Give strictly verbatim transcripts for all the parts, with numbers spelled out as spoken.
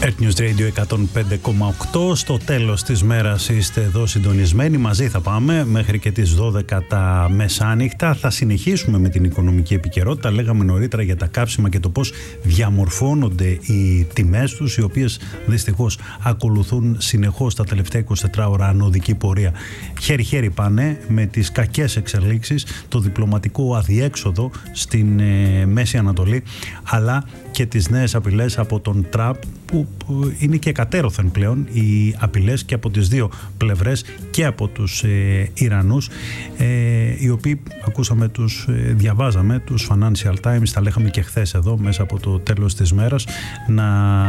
Earth News Radio εκατόν πέντε κόμμα οκτώ. Στο τέλος της μέρας είστε εδώ συντονισμένοι. Μαζί θα πάμε μέχρι και τις δώδεκα τα μεσάνυχτα. Θα συνεχίσουμε με την οικονομική επικαιρότητα. Λέγαμε νωρίτερα για τα κάψιμα και το πώς διαμορφώνονται οι τιμές τους, οι οποίες δυστυχώς ακολουθούν συνεχώς τα τελευταία είκοσι τέσσερις ώρα ανωδική πορεία. Χέρι-χέρι πάνε με τις κακές εξελίξεις, το διπλωματικό αδιέξοδο στην ε, Μέση Ανατολή, αλλά και τις νέες απειλές από τον Τραμπ, που είναι και κατέρωθεν πλέον οι απειλές και από τις δύο πλευρές, και από τους ε, Ιρανούς, ε, οι οποίοι ακούσαμε, τους ε, διαβάζαμε τους Financial Times, τα λέγαμε και χθες εδώ μέσα από το τέλος της μέρας, να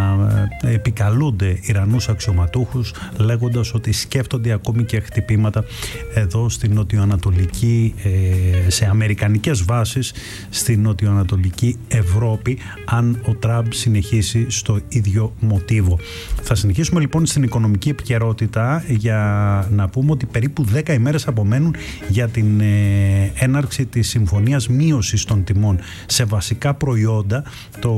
ε, επικαλούνται Ιρανούς αξιωματούχους λέγοντας ότι σκέφτονται ακόμη και χτυπήματα εδώ στην νοτιοανατολική, ε, σε αμερικανικές βάσεις στην νοτιοανατολική Ευρώπη, αν ο Τραμπ συνεχίσει στο ίδιο μοτίβο. Θα συνεχίσουμε λοιπόν στην οικονομική επικαιρότητα για να πούμε ότι περίπου δέκα ημέρες απομένουν για την ε, έναρξη της συμφωνίας μείωσης των τιμών σε βασικά προϊόντα, το,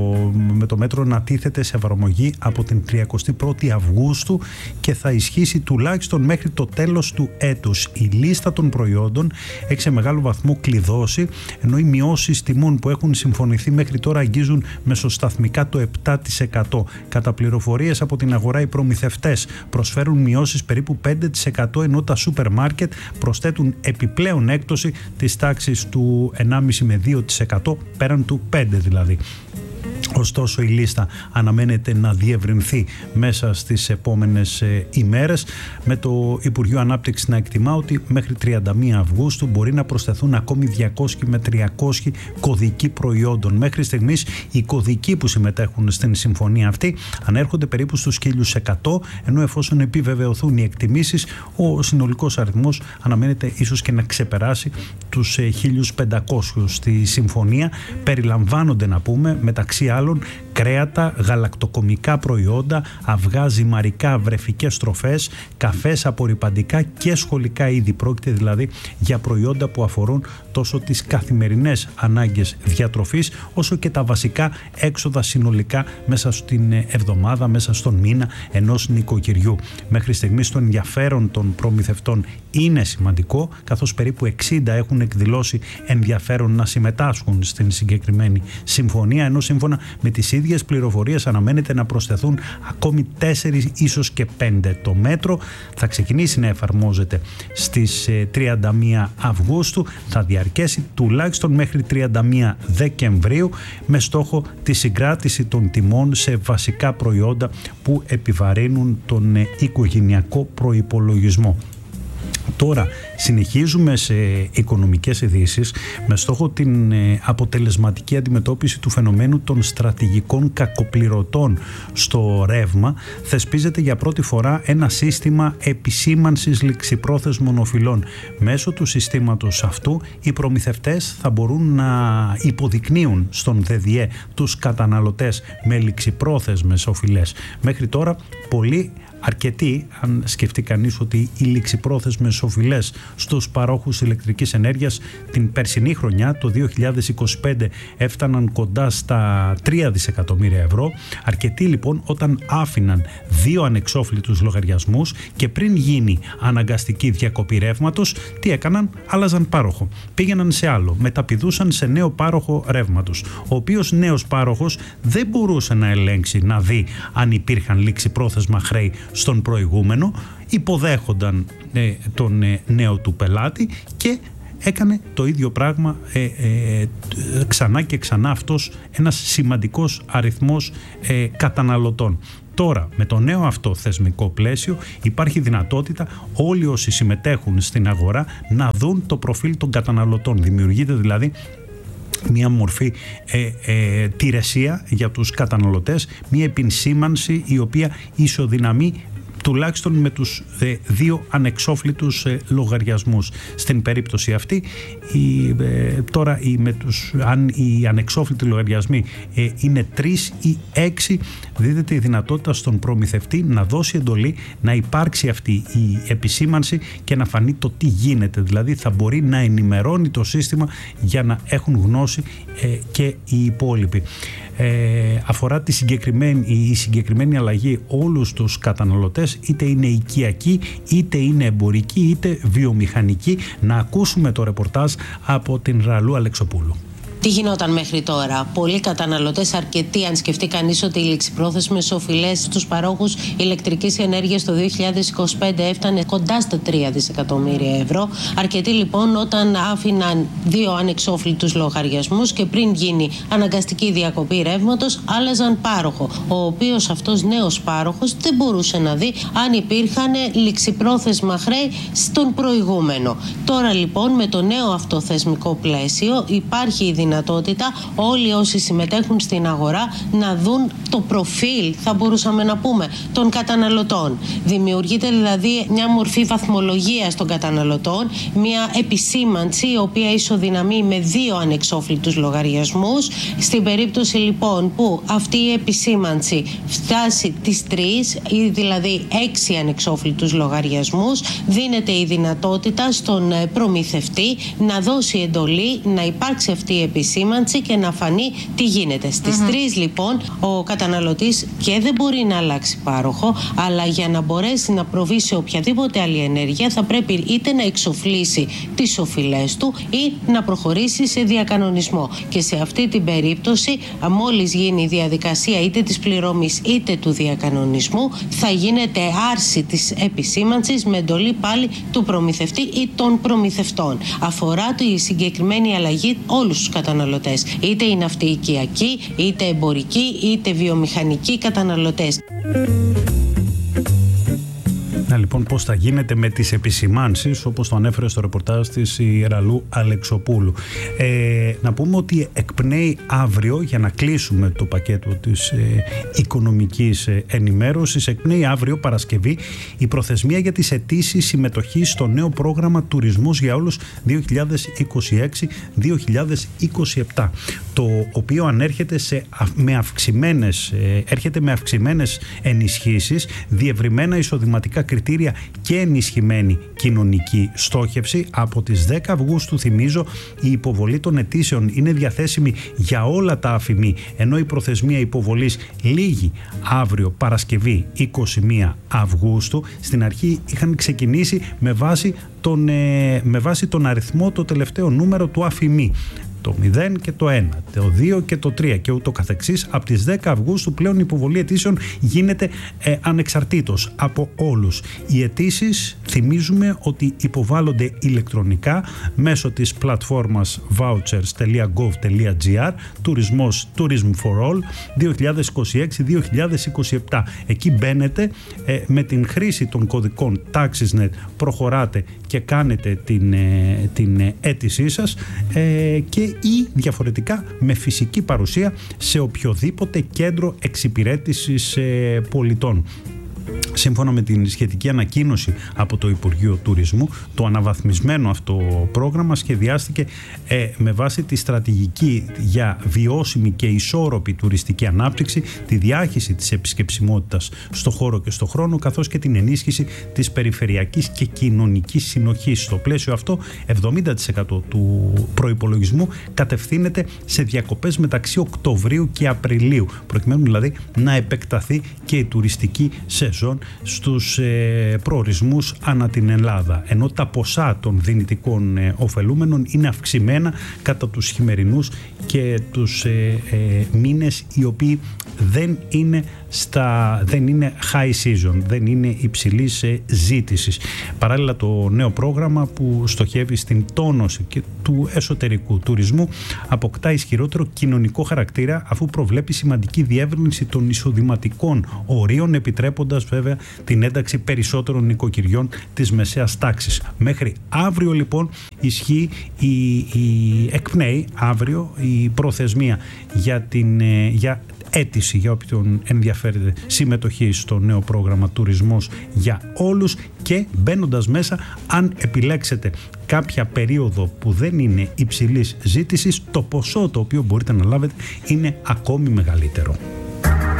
με το μέτρο να τίθεται σε εφαρμογή από την τριαντάτη πρώτη Αυγούστου και θα ισχύσει τουλάχιστον μέχρι το τέλος του έτους. Η λίστα των προϊόντων έχει σε μεγάλο βαθμό κλειδώσει, ενώ οι μειώσεις τιμών που έχουν συμφωνηθεί μέχρι τώρα αγγίζουν μεσοσταθμικά το επτά τοις εκατό. Κατά πληροφορίες από την αγορά, οι προμηθευτές προσφέρουν μειώσεις περίπου πέντε τοις εκατό, ενώ τα σούπερ μάρκετ προσθέτουν επιπλέον έκπτωση της τάξης του ενάμιση με δύο τοις εκατό, πέραν του πέντε δηλαδή. Ωστόσο, η λίστα αναμένεται να διευρυνθεί μέσα στις επόμενες ε, ημέρες, με το Υπουργείο Ανάπτυξης να εκτιμά ότι μέχρι τριάντα μία Αυγούστου μπορεί να προσθεθούν ακόμη διακόσιοι με τριακόσιοι κωδικοί προϊόντων. Μέχρι στιγμής οι κωδικοί που συμμετέχουν στην συμφωνία αυτή ανέρχονται περίπου στους χίλιους εκατό, ενώ εφόσον επιβεβαιωθούν οι εκτιμήσεις, ο συνολικός αριθμός αναμένεται ίσως και να ξεπεράσει τους ε, χίλιους πεντακόσιους. Στη συμφωνία περιλαμβάνονται, να πούμε, μεταξύ άλλων κρέατα, γαλακτοκομικά προϊόντα, αυγά, ζυμαρικά, βρεφικές τροφές, καφές, απορρυπαντικά και σχολικά είδη. Πρόκειται δηλαδή για προϊόντα που αφορούν τόσο τις καθημερινές ανάγκες διατροφής, όσο και τα βασικά έξοδα συνολικά μέσα στην εβδομάδα, μέσα στον μήνα ενός νοικοκυριού. Μέχρι στιγμής το ενδιαφέρον των προμηθευτών είναι σημαντικό, καθώς περίπου εξήντα έχουν εκδηλώσει ενδιαφέρον να συμμετάσχουν στην συγκεκριμένη συμφωνία, ενώ σύμφωνα με τις ίδιες πληροφορίες αναμένεται να προσθεθούν ακόμη τέσσερις, ίσως και πέντε. Το μέτρο θα ξεκινήσει να εφαρμόζεται στις τριάντα μία Αυγούστου, θα διαρκέσει τουλάχιστον μέχρι τριάντα μία Δεκεμβρίου, με στόχο τη συγκράτηση των τιμών σε βασικά προϊόντα που επιβαρύνουν τον οικογενειακό προϋπολογισμό. Τώρα συνεχίζουμε σε οικονομικές ειδήσεις με στόχο την αποτελεσματική αντιμετώπιση του φαινομένου των στρατηγικών κακοπληρωτών στο ρεύμα. Θεσπίζεται για πρώτη φορά ένα σύστημα επισήμανσης ληξιπρόθεσμων οφειλών. Μέσω του συστήματος αυτού οι προμηθευτές θα μπορούν να υποδεικνύουν στον ΔΔΕ τους καταναλωτές με ληξιπρόθεσμες οφειλές. Μέχρι τώρα πολλοί, αρκετοί, αν σκεφτεί κανείς ότι οι ληξιπρόθεσμες οφειλές στους παρόχους ηλεκτρικής ενέργειας την περσινή χρονιά, το δύο χιλιάδες είκοσι πέντε, έφταναν κοντά στα τρία δισεκατομμύρια ευρώ. Αρκετοί λοιπόν, όταν άφηναν δύο ανεξόφλητους λογαριασμούς και πριν γίνει αναγκαστική διακοπή ρεύματος, τι έκαναν? Άλλαζαν πάροχο. Πήγαιναν σε άλλο, μεταπηδούσαν σε νέο πάροχο ρεύματος, ο οποίος νέος πάροχος δεν μπορούσε να ελέγξει, να δει αν υπήρχαν ληξιπρόθεσμα χρέη στον προηγούμενο, υποδέχονταν ε, τον ε, νέο του πελάτη και έκανε το ίδιο πράγμα ε, ε, ξανά και ξανά αυτός ένας σημαντικός αριθμός ε, καταναλωτών. Τώρα, με το νέο αυτό θεσμικό πλαίσιο, υπάρχει δυνατότητα όλοι όσοι συμμετέχουν στην αγορά να δουν το προφίλ των καταναλωτών. Δημιουργείται δηλαδή μια μορφή ε, ε, τηρεσία για τους καταναλωτές, μια επισήμανση η οποία ισοδυναμεί τουλάχιστον με τους ε, δύο ανεξόφλητους ε, λογαριασμούς. Στην περίπτωση αυτή, η, ε, τώρα η, με τους, αν οι ανεξόφλητοι λογαριασμοί ε, είναι τρεις ή έξι, δίδεται η δυνατότητα στον προμηθευτή να δώσει εντολή να υπάρξει αυτή η επισήμανση και να φανεί το τι γίνεται. Δηλαδή θα μπορεί να ενημερώνει το σύστημα για να έχουν γνώση ε, και οι υπόλοιποι. ε, αφορά τη συγκεκριμένη, η συγκεκριμένη αλλαγή όλους τους καταναλωτές, είτε είναι οικιακοί, είτε είναι εμπορικοί, είτε βιομηχανικοί. Να ακούσουμε το ρεπορτάζ από την Ραλού Αλεξοπούλου. Τι γινόταν μέχρι τώρα? Πολλοί καταναλωτές, αρκετοί, αν σκεφτεί κανείς ότι οι ληξιπρόθεσμες οφειλές στους παρόχους ηλεκτρικής ενέργειας το δύο χιλιάδες είκοσι πέντε έφτανε κοντά στα τρία δισεκατομμύρια ευρώ. Αρκετοί λοιπόν, όταν άφηναν δύο ανεξόφλητους λογαριασμούς και πριν γίνει αναγκαστική διακοπή ρεύματος, άλλαζαν πάροχο, ο οποίος αυτός νέος πάροχος δεν μπορούσε να δει αν υπήρχαν ληξιπρόθεσμα χρέη στον προηγούμενο. Τώρα λοιπόν, με το νέο αυτό θεσμικό πλαίσιο, υπάρχει η δυνατότητα όλοι όσοι συμμετέχουν στην αγορά να δουν το προφίλ, θα μπορούσαμε να πούμε, των καταναλωτών. Δημιουργείται δηλαδή μια μορφή βαθμολογίας των καταναλωτών, μια επισήμανση η οποία ισοδυναμεί με δύο ανεξόφλητους λογαριασμούς. Στην περίπτωση λοιπόν που αυτή η επισήμανση φτάσει τις τρεις ή δηλαδή έξι ανεξόφλητους λογαριασμούς, δίνεται η δυνατότητα στον προμηθευτή να δώσει εντολή να υπάρξει αυτή η επισήμανση και να φανεί τι γίνεται. Στις mm-hmm. τρεις λοιπόν ο καταναλωτής και δεν μπορεί να αλλάξει πάροχο, αλλά για να μπορέσει να προβεί σε οποιαδήποτε άλλη ενέργεια θα πρέπει είτε να εξοφλήσει τις οφειλές του ή να προχωρήσει σε διακανονισμό. Και σε αυτή την περίπτωση, μόλις γίνει η διαδικασία είτε της πληρωμής είτε του διακανονισμού, θα γίνεται άρση της επισήμανσης με εντολή πάλι του προμηθευτή ή των προμηθευτών. Αφορά τη συγκεκριμένη αλλαγή όλους τους καταναλωτές. Είτε είναι αυτοί οικιακοί, είτε εμπορικοί, είτε βιομηχανικοί καταναλωτές. Να λοιπόν πώς θα γίνεται με τις επισημάνσεις, όπως το ανέφερε στο ρεπορτάζ της η Ραλού Αλεξοπούλου. Ε, να πούμε ότι εκπνέει αύριο, για να κλείσουμε το πακέτο της ε, οικονομικής ε, ενημέρωσης, εκπνέει αύριο Παρασκευή η προθεσμία για τις αιτήσεις συμμετοχής στο νέο πρόγραμμα Τουρισμός για Όλους δύο χιλιάδες είκοσι έξι δύο χιλιάδες είκοσι επτά, το οποίο ανέρχεται σε, με αυξημένες, ε, έρχεται με αυξημένες ενισχύσεις, διευρυμένα εισοδηματικά κριτήρια και ενισχυμένη κοινωνική στόχευση. Από τις δέκα Αυγούστου, θυμίζω, η υποβολή των αιτήσεων είναι διαθέσιμη για όλα τα ΑΦΙΜΗ, ενώ η προθεσμία υποβολής λήγει αύριο Παρασκευή είκοσι μία Αυγούστου. Στην αρχή είχαν ξεκινήσει με βάση τον, ε, με βάση τον αριθμό, το τελευταίο νούμερο του ΑΦΙΜΗ. Το μηδέν και το ένα, το δύο και το τρία και ούτω καθεξής. Από τις δέκα Αυγούστου πλέον η υποβολή αιτήσεων γίνεται ε, ανεξαρτήτως από όλους. Οι αιτήσεις, θυμίζουμε, ότι υποβάλλονται ηλεκτρονικά μέσω της πλατφόρμας vouchers τελεία gov τελεία gr, τουρισμός Tourism for All δύο χιλιάδες είκοσι έξι δύο χιλιάδες είκοσι επτά. Εκεί μπαίνετε ε, με την χρήση των κωδικών TaxisNet, προχωράτε και κάνετε την, ε, την αίτησή σας ε, και ή διαφορετικά με φυσική παρουσία σε οποιοδήποτε κέντρο εξυπηρέτησης ε, πολιτών. Σύμφωνα με την σχετική ανακοίνωση από το Υπουργείο Τουρισμού, το αναβαθμισμένο αυτό πρόγραμμα σχεδιάστηκε ε, με βάση τη στρατηγική για βιώσιμη και ισόρροπη τουριστική ανάπτυξη, τη διάχυση της επισκεψιμότητας στο χώρο και στο χρόνο, καθώς και την ενίσχυση της περιφερειακής και κοινωνικής συνοχής. Στο πλαίσιο αυτό, εβδομήντα τοις εκατό του προϋπολογισμού κατευθύνεται σε διακοπές μεταξύ Οκτωβρίου και Απριλίου, προκειμένου δηλαδή να επεκταθεί και η τουριστική σεζόν στους ε, προορισμούς ανά την Ελλάδα, ενώ τα ποσά των δυνητικών ε, ωφελούμενων είναι αυξημένα κατά τους χειμερινούς και τους ε, ε, μήνες οι οποίοι δεν είναι, στα, δεν είναι high season, δεν είναι υψηλής ε, ζήτησης. Παράλληλα, το νέο πρόγραμμα που στοχεύει στην τόνωση και του εσωτερικού τουρισμού αποκτά ισχυρότερο κοινωνικό χαρακτήρα, αφού προβλέπει σημαντική διεύρυνση των εισοδηματικών ορίων, επιτρέποντας βέβαια την ένταξη περισσότερων νοικοκυριών της μεσαίας τάξης. Μέχρι αύριο λοιπόν ισχύει η, η εκπνέει αύριο η προθεσμία για, την, για αίτηση για όποιον ενδιαφέρεται συμμετοχή στο νέο πρόγραμμα Τουρισμός για Όλους, και μπαίνοντας μέσα, αν επιλέξετε κάποια περίοδο που δεν είναι υψηλής ζήτησης, το ποσό το οποίο μπορείτε να λάβετε είναι ακόμη μεγαλύτερο.